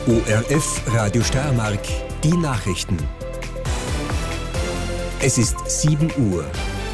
ORF Radio Steiermark, die Nachrichten. Es ist 7 Uhr.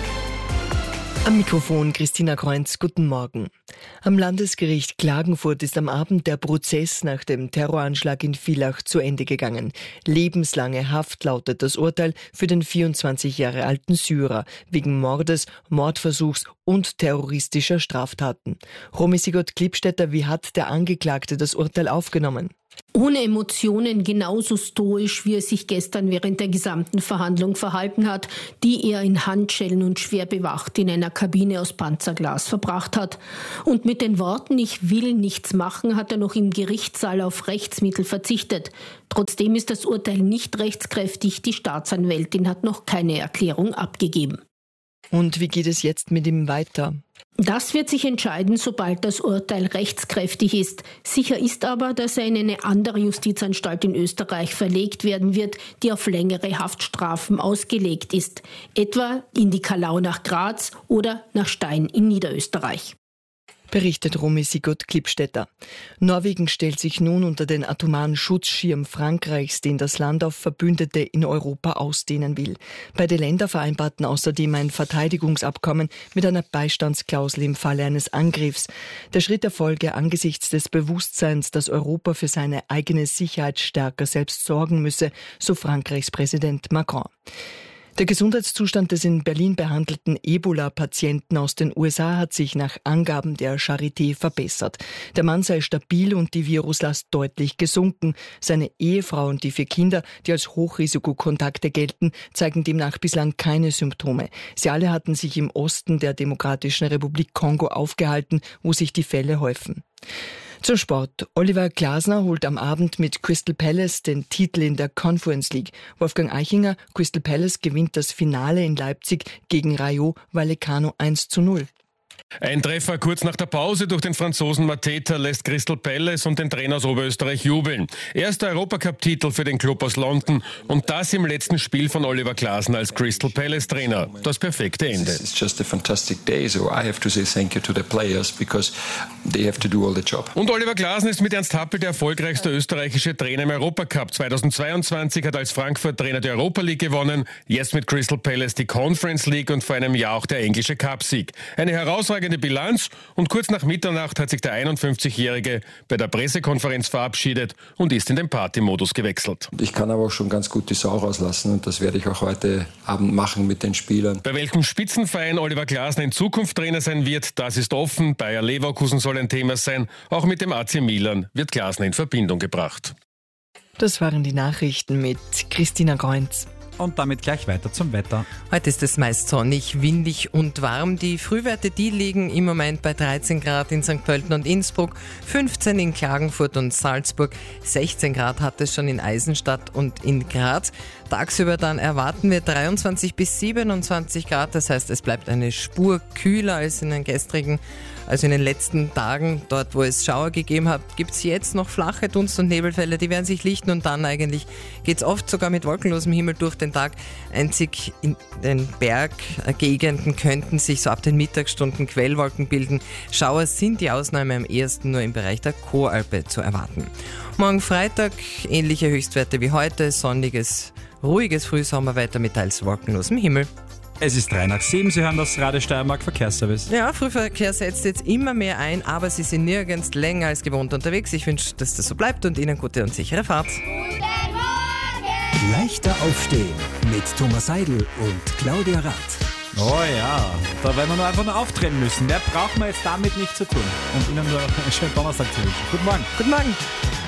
Am Mikrofon Christina Kreunz, guten Morgen. Am Landesgericht Klagenfurt ist am Abend der Prozess nach dem Terroranschlag in Villach zu Ende gegangen. Lebenslange Haft lautet das Urteil für den 24 Jahre alten Syrer wegen Mordes, Mordversuchs und terroristischer Straftaten. Romy Sigurd-Klippstätter, wie hat der Angeklagte das Urteil aufgenommen? Ohne Emotionen, genauso stoisch, wie er sich gestern während der gesamten Verhandlung verhalten hat, die er in Handschellen und schwer bewacht in einer Kabine aus Panzerglas verbracht hat. Und mit den Worten „Ich will nichts machen" hat er noch im Gerichtssaal auf Rechtsmittel verzichtet. Trotzdem ist das Urteil nicht rechtskräftig. Die Staatsanwältin hat noch keine Erklärung abgegeben. Und wie geht es jetzt mit ihm weiter? Das wird sich entscheiden, sobald das Urteil rechtskräftig ist. Sicher ist aber, dass er in eine andere Justizanstalt in Österreich verlegt werden wird, die auf längere Haftstrafen ausgelegt ist. Etwa in die Kalau nach Graz oder nach Stein in Niederösterreich. Berichtet Romy Sigurd-Klippstätter. Norwegen stellt sich nun unter den atomaren Schutzschirm Frankreichs, den das Land auf Verbündete in Europa ausdehnen will. Beide Länder vereinbarten außerdem ein Verteidigungsabkommen mit einer Beistandsklausel im Falle eines Angriffs. Der Schritt erfolge angesichts des Bewusstseins, dass Europa für seine eigene Sicherheit stärker selbst sorgen müsse, so Frankreichs Präsident Macron. Der Gesundheitszustand des in Berlin behandelten Ebola-Patienten aus den USA hat sich nach Angaben der Charité verbessert. Der Mann sei stabil und die Viruslast deutlich gesunken. Seine Ehefrau und die 4 Kinder, die als Hochrisikokontakte gelten, zeigen demnach bislang keine Symptome. Sie alle hatten sich im Osten der Demokratischen Republik Kongo aufgehalten, wo sich die Fälle häufen. Zum Sport. Oliver Glasner holt am Abend mit Crystal Palace den Titel in der Conference League. Wolfgang Eichinger, Crystal Palace gewinnt das Finale in Leipzig gegen Rayo Vallecano 1:0. Ein Treffer kurz nach der Pause durch den Franzosen Mateta lässt Crystal Palace und den Trainer aus Oberösterreich jubeln. Erster Europacup-Titel für den Club aus London und das im letzten Spiel von Oliver Glasner als Crystal Palace-Trainer. Das perfekte Ende. It's just a fantastic day, so I have to say thank you to the players because they have to do all the job. Und Oliver Glasner ist mit Ernst Happel der erfolgreichste österreichische Trainer im Europacup. 2022 hat er als Frankfurt-Trainer die Europa League gewonnen, jetzt mit Crystal Palace die Conference League und vor einem Jahr auch der englische Cup-Sieg. Eine herausragende Bilanz und kurz nach Mitternacht hat sich der 51-Jährige bei der Pressekonferenz verabschiedet und ist in den Partymodus gewechselt. Ich kann aber auch schon ganz gut die Sau rauslassen und das werde ich auch heute Abend machen mit den Spielern. Bei welchem Spitzenverein Oliver Glasner in Zukunft Trainer sein wird, das ist offen. Bayer Leverkusen soll ein Thema sein. Auch mit dem AC Milan wird Glasner in Verbindung gebracht. Das waren die Nachrichten mit Christina Kreunz. Und damit gleich weiter zum Wetter. Heute ist es meist sonnig, windig und warm. Die Frühwerte, die liegen im Moment bei 13 Grad in St. Pölten und Innsbruck, 15 in Klagenfurt und Salzburg, 16 Grad hat es schon in Eisenstadt und in Graz. Tagsüber dann erwarten wir 23 bis 27 Grad, das heißt, es bleibt eine Spur kühler als in den gestrigen, also in den letzten Tagen. Dort, wo es Schauer gegeben hat, gibt es jetzt noch flache Dunst- und Nebelfälle, die werden sich lichten und dann eigentlich geht es oft sogar mit wolkenlosem Himmel durch den Tag. Einzig in den Berggegenden könnten sich so ab den Mittagsstunden Quellwolken bilden. Schauer sind die Ausnahme, am ehesten nur im Bereich der Choalpe zu erwarten. Morgen Freitag ähnliche Höchstwerte wie heute, sonniges, ruhiges Frühsommerwetter mit teils wolkenlosem Himmel. Es ist 7:03. Sie hören das Radio Steiermark Verkehrsservice. Ja, Frühverkehr setzt jetzt immer mehr ein, aber Sie sind nirgends länger als gewohnt unterwegs. Ich wünsche, dass das so bleibt und Ihnen gute und sichere Fahrt. Guten Morgen! Leichter aufstehen mit Thomas Seidel und Claudia Rath. Oh ja, da werden wir einfach nur auftreten müssen. Mehr brauchen wir jetzt damit nicht zu tun. Und Ihnen nur einen schönen Donnerstag zu wünschen. Guten Morgen. Guten Morgen.